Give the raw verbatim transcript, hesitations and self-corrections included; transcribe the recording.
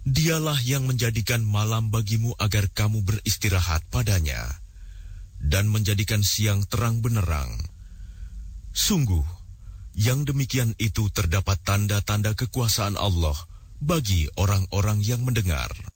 Dialah yang menjadikan malam bagimu agar kamu beristirahat padanya, dan menjadikan siang terang benderang. Sungguh, yang demikian itu terdapat tanda-tanda kekuasaan Allah bagi orang-orang yang mendengar.